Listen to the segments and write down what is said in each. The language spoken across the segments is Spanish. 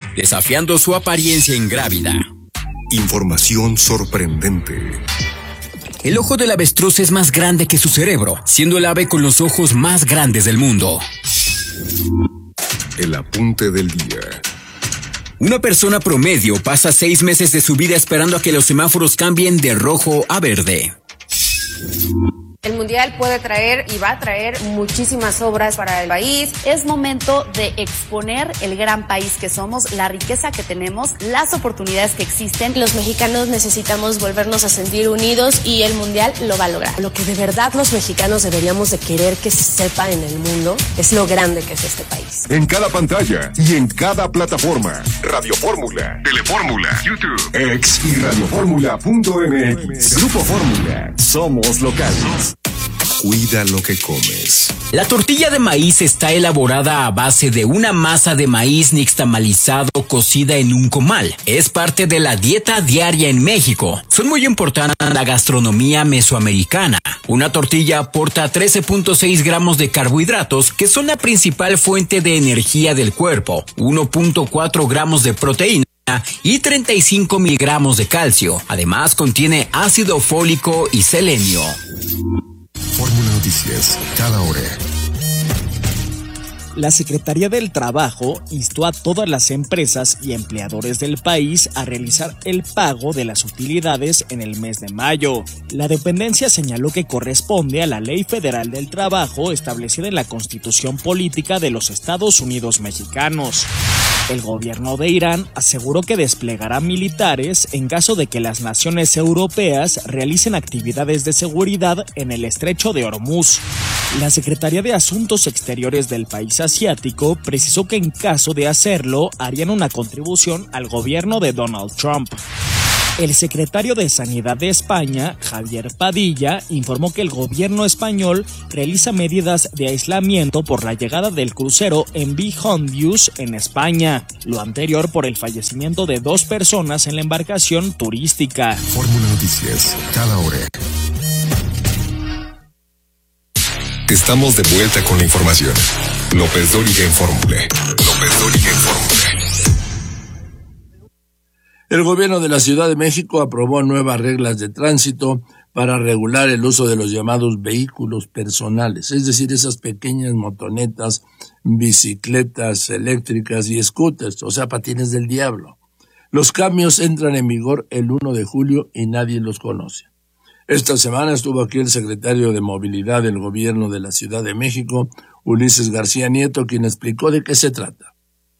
desafiando su apariencia ingrávida. Información sorprendente. El ojo del avestruz es más grande que su cerebro, siendo el ave con los ojos más grandes del mundo. El apunte del día. Una persona promedio pasa 6 meses de su vida esperando a que los semáforos cambien de rojo a verde. El Mundial puede traer y va a traer muchísimas obras para el país. Es momento de exponer el gran país que somos, la riqueza que tenemos, las oportunidades que existen. Los mexicanos necesitamos volvernos a sentir unidos y el Mundial lo va a lograr. Lo que de verdad los mexicanos deberíamos de querer que se sepa en el mundo es lo grande que es este país. En cada pantalla y en cada plataforma. Radio Fórmula, Telefórmula, YouTube, X y radioformula.mx. Grupo Fórmula. Somos locales. Cuida lo que comes. La tortilla de maíz está elaborada a base de una masa de maíz nixtamalizado cocida en un comal. Es parte de la dieta diaria en México. Son muy importantes en la gastronomía mesoamericana. Una tortilla aporta 13.6 gramos de carbohidratos, que son la principal fuente de energía del cuerpo, 1.4 gramos de proteína y 35 miligramos de calcio. Además, contiene ácido fólico y selenio. Fórmula Noticias, cada hora. La Secretaría del Trabajo instó a todas las empresas y empleadores del país a realizar el pago de las utilidades en el mes de mayo. La dependencia señaló que corresponde a la Ley Federal del Trabajo establecida en la Constitución Política de los Estados Unidos Mexicanos. El gobierno de Irán aseguró que desplegará militares en caso de que las naciones europeas realicen actividades de seguridad en el estrecho de Hormuz. La Secretaría de Asuntos Exteriores del país asiático precisó que en caso de hacerlo harían una contribución al gobierno de Donald Trump. El secretario de Sanidad de España, Javier Padilla, informó que el gobierno español realiza medidas de aislamiento por la llegada del crucero MV Hondius en España, lo anterior por el fallecimiento de 2 personas en la embarcación turística. Fórmula Noticias, cada hora. Estamos de vuelta con la información. López Dóriga en Fórmula. López Dóriga en Fórmula. El gobierno de la Ciudad de México aprobó nuevas reglas de tránsito para regular el uso de los llamados vehículos personales, es decir, esas pequeñas motonetas, bicicletas eléctricas y scooters, o sea, patines del diablo. Los cambios entran en vigor el 1 de julio y nadie los conoce. Esta semana estuvo aquí el secretario de Movilidad del Gobierno de la Ciudad de México, Ulises García Nieto, quien explicó de qué se trata.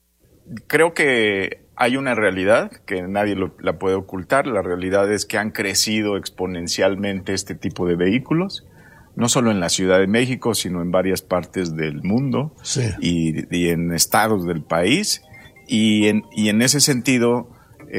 Creo que hay una realidad que nadie la puede ocultar. La realidad es que han crecido exponencialmente este tipo de vehículos, no solo en la Ciudad de México, sino en varias partes del mundo, sí, y en estados del país. Y en ese sentido,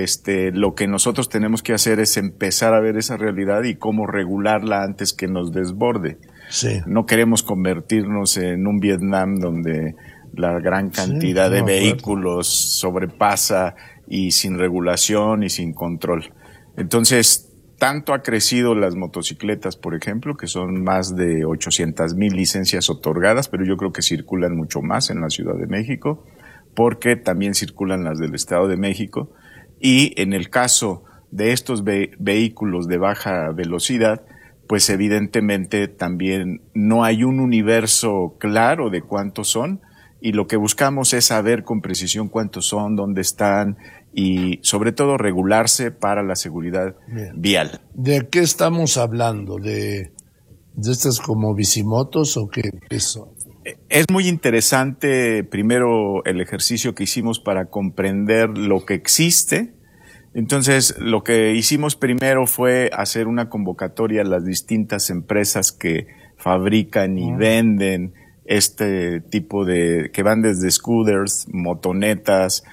lo que nosotros tenemos que hacer es empezar a ver esa realidad y cómo regularla antes que nos desborde. Sí. No queremos convertirnos en un Vietnam donde la gran cantidad de vehículos sobrepasa y sin regulación y sin control. Entonces, tanto ha crecido las motocicletas, por ejemplo, que son más de 800,000 licencias otorgadas, pero yo creo que circulan mucho más en la Ciudad de México, porque también circulan las del Estado de México. Y en el caso de estos vehículos de baja velocidad, pues evidentemente también no hay un universo claro de cuántos son, y lo que buscamos es saber con precisión cuántos son, dónde están y sobre todo regularse para la seguridad vial. ¿De qué estamos hablando? ¿De estas como bicimotos o qué son? Es muy interesante, primero, el ejercicio que hicimos para comprender lo que existe. Entonces, lo que hicimos primero fue hacer una convocatoria a las distintas empresas que fabrican y venden este tipo que van desde scooters, motonetas,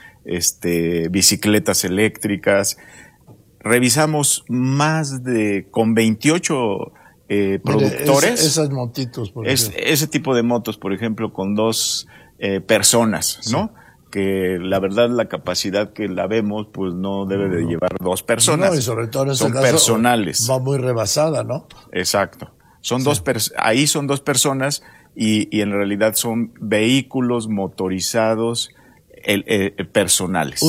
bicicletas eléctricas. Revisamos con 28 productores. Esas motitos, por ejemplo. Ese tipo de motos, por ejemplo, con 2 personas, ¿no? Sí. Que la verdad la capacidad que la vemos, pues no debe de llevar 2 personas. No, y sobre todo en este son caso personales. Va muy rebasada, ¿no? Exacto. Son ahí son 2 personas y en realidad son vehículos motorizados personales.